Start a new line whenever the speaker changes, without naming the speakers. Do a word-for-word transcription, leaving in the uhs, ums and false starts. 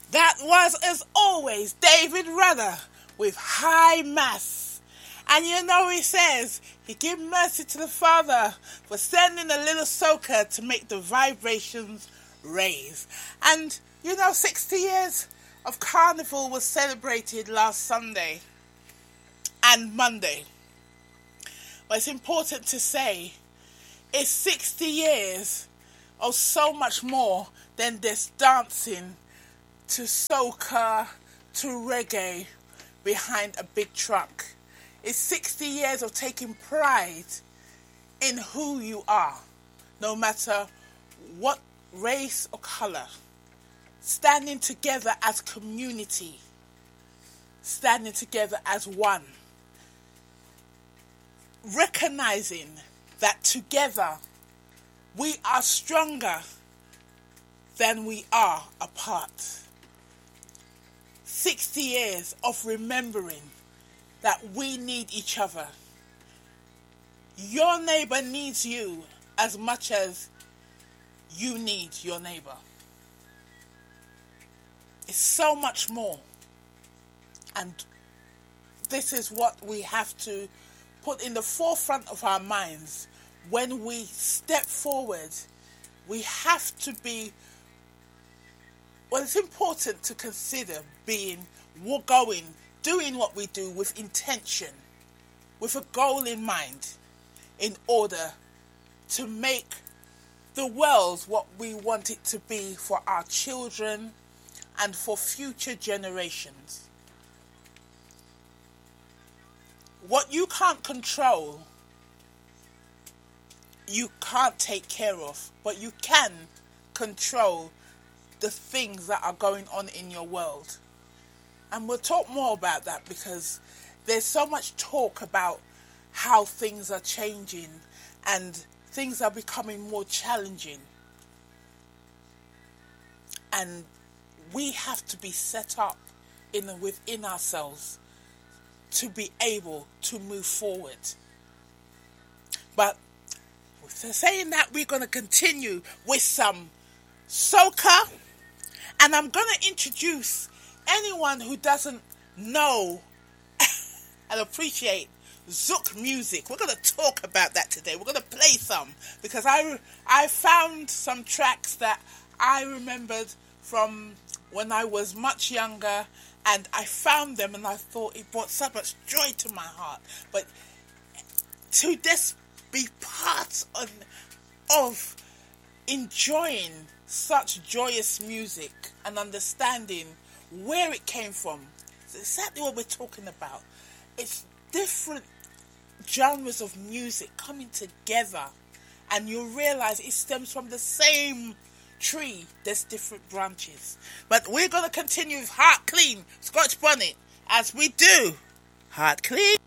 That was, as always, David Rudder with High Mass. And you know he says, he give mercy to the Father for sending a little soaker to make the vibrations raise. And you know, sixty years of Carnival was celebrated last Sunday and Monday. But it's important to say, it's sixty years of so much more than just dancing to soca, to reggae behind a big truck. It's sixty years of taking pride in who you are, no matter what race or colour. Standing together as community, standing together as one. Recognizing that together we are stronger than we are apart. sixty years of remembering that we need each other. Your neighbour needs you as much as you need your neighbour. It's so much more. And this is what we have to put in the forefront of our minds. When we step forward, we have to be, well, it's important to consider being, going, doing what we do with intention, with a goal in mind, in order to make the world what we want it to be for our children and for future generations. What you can't control, you can't take care of, but you can control the things that are going on in your world. And we'll talk more about that because there's so much talk about how things are changing and things are becoming more challenging. And we have to be set up in within ourselves to be able to move forward. But with saying that, we're going to continue with some soca, and I'm going to introduce anyone who doesn't know and appreciate Zouk music. We're going to talk about that today. We're going to play some because I I found some tracks that I remembered from when I was much younger, and I found them and I thought it brought so much joy to my heart. But to just be part of, of enjoying such joyous music and understanding where it came from, it's exactly what we're talking about. It's different genres of music coming together, and you realize it stems from the same tree. There's different branches. But we're going to continue with Heart Clean, Scotch Bonnet, as we do. Heart Clean.